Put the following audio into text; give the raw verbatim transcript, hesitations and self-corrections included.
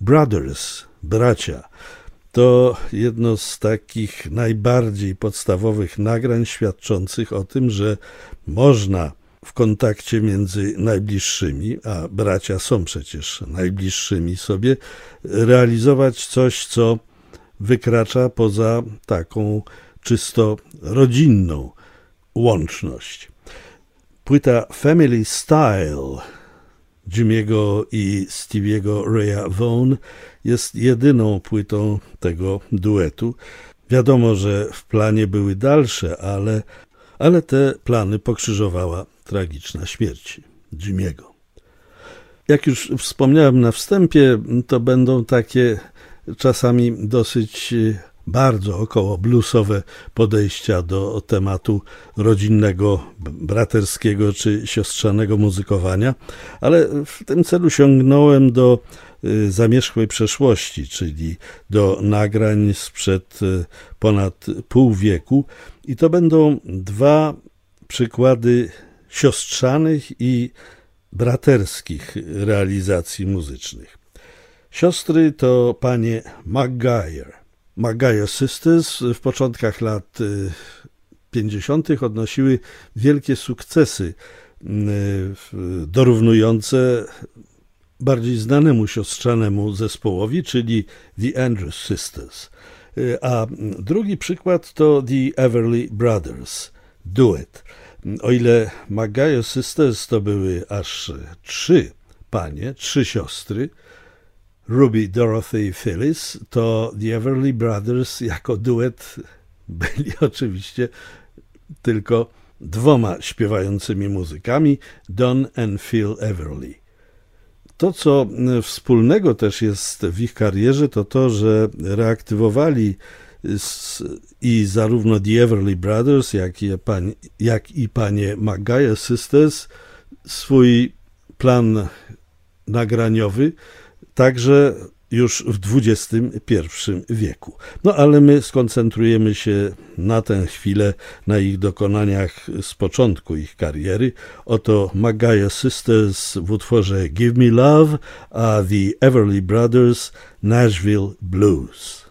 Brothers, bracia. To jedno z takich najbardziej podstawowych nagrań świadczących o tym, że można w kontakcie między najbliższymi, a bracia są przecież najbliższymi sobie, realizować coś, co wykracza poza taką czysto rodzinną łączność. Płyta Family Style Jimmy'ego i Stevie'ego Raya Vaughan jest jedyną płytą tego duetu. Wiadomo, że w planie były dalsze, ale, ale te plany pokrzyżowała tragiczna śmierć Jimmy'ego. Jak już wspomniałem na wstępie, to będą takie czasami dosyć bardzo około bluesowe podejścia do tematu rodzinnego, braterskiego czy siostrzanego muzykowania, ale w tym celu sięgnąłem do zamierzchłej przeszłości, czyli do nagrań sprzed ponad pół wieku i to będą dwa przykłady siostrzanych i braterskich realizacji muzycznych. Siostry to panie Maguire. Maguire Sisters w początkach lat pięćdziesiątych odnosiły wielkie sukcesy dorównujące bardziej znanemu siostrzanemu zespołowi, czyli The Andrews Sisters. A drugi przykład to The Everly Brothers, duet. O ile Maguire Sisters to były aż trzy panie, trzy siostry, Ruby, Dorothy i Phyllis, to The Everly Brothers jako duet byli oczywiście tylko dwoma śpiewającymi muzykami, Don and Phil Everly. To, co wspólnego też jest w ich karierze, to to, że reaktywowali i zarówno The Everly Brothers, jak i, pani, jak i panie Maguire Sisters swój plan nagraniowy, także już w dwudziestym pierwszym wieku. No ale my skoncentrujemy się na tę chwilę na ich dokonaniach z początku ich kariery. Oto Maguire Sisters w utworze Give Me Love, a The Everly Brothers Nashville Blues.